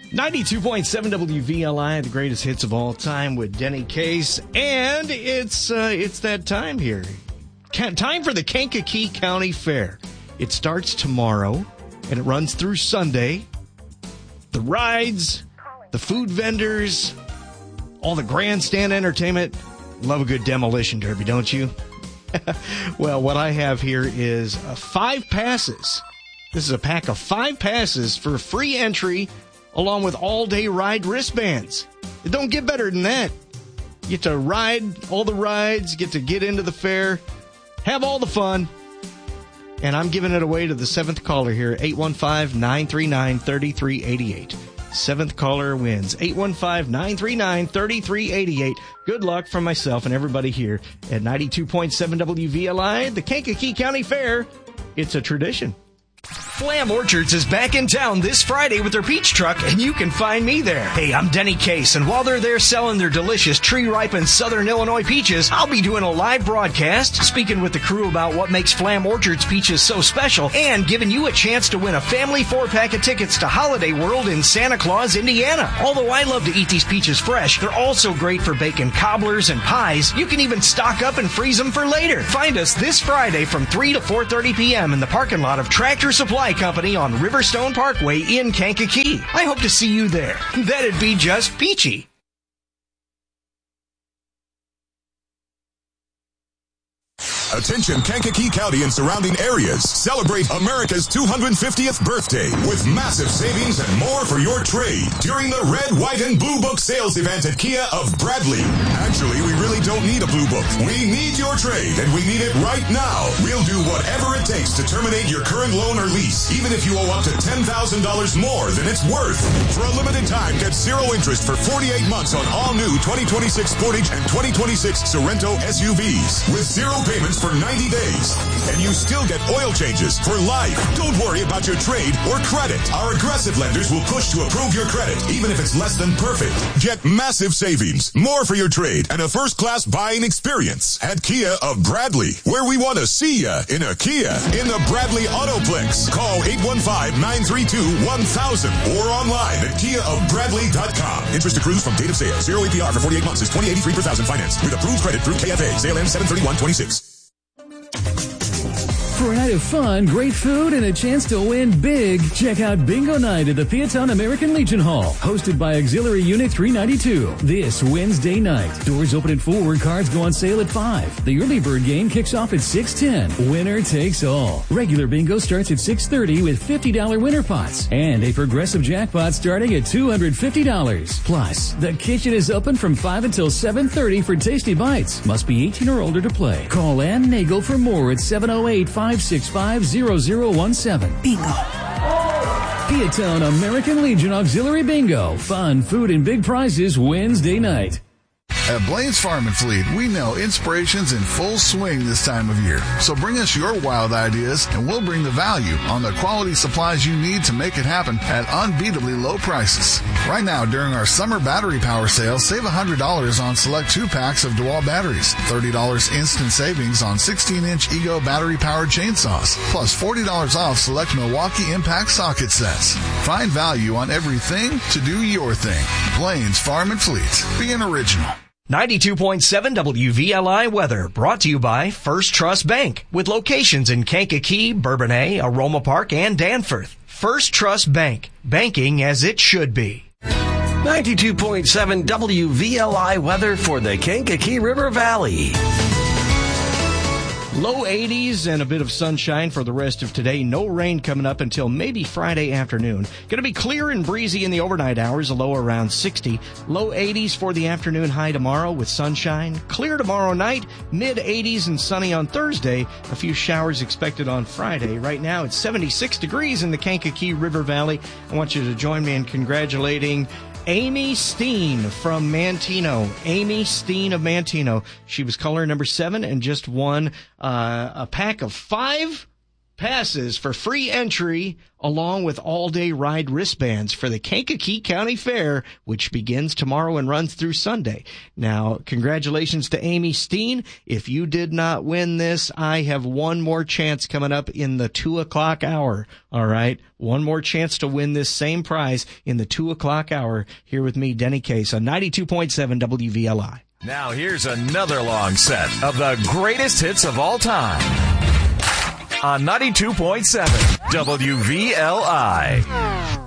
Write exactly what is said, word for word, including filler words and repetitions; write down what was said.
ninety-two point seven W V L I, the greatest hits of all time with Denny Case. And it's uh, it's that time here. Time for the Kankakee County Fair. It starts tomorrow, and it runs through Sunday. The rides, the food vendors, all the grandstand entertainment. Love a good demolition derby, don't you? Well, what I have here is uh, five passes. This is a pack of five passes for free entry, along with all-day ride wristbands. It don't get better than that. You get to ride all the rides, get to get into the fair, have all the fun. And I'm giving it away to the seventh caller here, eight one five, nine three nine, three three eight eight. Seventh caller wins, eight one five, nine three nine, three three eight eight. Good luck from myself and everybody here at ninety-two point seven W V L I, the Kankakee County Fair. It's a tradition. Flam Orchards is back in town this Friday with their peach truck, and you can find me there. Hey, I'm Denny Case, and while they're there selling their delicious tree-ripened Southern Illinois peaches, I'll be doing a live broadcast, speaking with the crew about what makes Flam Orchards peaches so special, and giving you a chance to win a family four-pack of tickets to Holiday World in Santa Claus, Indiana. Although I love to eat these peaches fresh, they're also great for baking cobblers and pies. You can even stock up and freeze them for later. Find us this Friday from three to four thirty p.m. in the parking lot of Tractor Supply Company on Riverstone Parkway in Kankakee. I hope to see you there. That'd be just peachy. Attention Kankakee County and surrounding areas. Celebrate America's two hundred fiftieth birthday with massive savings and more for your trade during the Red, White, and Blue Book sales event at Kia of Bradley. Actually, we really don't need a Blue Book. We need your trade, and we need it right now. We'll do whatever it takes to terminate your current loan or lease, even if you owe up to ten thousand dollars more than it's worth. For a limited time, get zero interest for forty-eight months on all new twenty twenty-six Sportage and twenty twenty-six Sorento S U Vs with zero payments for ninety days. And you still get oil changes for life. Don't worry about your trade or credit. Our aggressive lenders will push to approve your credit, even if it's less than perfect. Get massive savings, more for your trade, and a first-class buying experience at Kia of Bradley, where we want to see ya in a Kia in the Bradley Autoplex. Call eight one five, nine three two, one thousand or online at kia of bradley dot com. Interest accrues from date of sale. Zero A P R for forty-eight months is twenty eighty-three per thousand financed with approved credit through K F A. Sale ends seven thirty-one twenty-six. For a night of fun, great food, and a chance to win big, check out Bingo Night at the Peatone American Legion Hall, hosted by Auxiliary Unit three ninety-two, this Wednesday night. Doors open at four, cards go on sale at five. The early bird game kicks off at six ten. Winner takes all. Regular bingo starts at six thirty with fifty dollars winner pots, and a progressive jackpot starting at two hundred fifty dollars. Plus, the kitchen is open from five until seven thirty for tasty bites. Must be eighteen or older to play. Call Ann Nagel for more at seven oh eight, five six five, zero zero one seven. Bingo. Peatone American Legion Auxiliary Bingo. Fun, food, and big prizes Wednesday night. At Blaine's Farm and Fleet, we know inspiration's in full swing this time of year. So bring us your wild ideas, and we'll bring the value on the quality supplies you need to make it happen at unbeatably low prices. Right now, during our summer battery power sale, save one hundred dollars on select two-packs of DeWalt batteries, thirty dollars instant savings on sixteen-inch Ego battery-powered chainsaws, plus forty dollars off select Milwaukee Impact socket sets. Find value on everything to do your thing. Blaine's Farm and Fleet. Be an original. ninety-two point seven W V L I weather brought to you by First Trust Bank with locations in Kankakee, Bourbonnais, Aroma Park, and Danforth. First Trust Bank, banking as it should be. ninety-two point seven W V L I weather for the Kankakee River Valley. Low eighties and a bit of sunshine for the rest of today. No rain coming up until maybe Friday afternoon. Going to be clear and breezy in the overnight hours, a low around sixty. Low eighties for the afternoon high tomorrow with sunshine. Clear tomorrow night, mid eighties and sunny on Thursday. A few showers expected on Friday. Right now it's seventy-six degrees in the Kankakee River Valley. I want you to join me in congratulating Amy Steen from Manteno. Amy Steen of Manteno. She was caller number seven and just won uh, a pack of five passes for free entry along with all-day ride wristbands for the Kankakee County Fair, which begins tomorrow and runs through Sunday. Now, congratulations to Amy Steen. If you did not win this, I have one more chance coming up in the two o'clock hour. All right? One more chance to win this same prize in the two o'clock hour here with me, Denny Case, on ninety-two point seven W V L I. Now here's another long set of the greatest hits of all time on ninety-two point seven W V L I.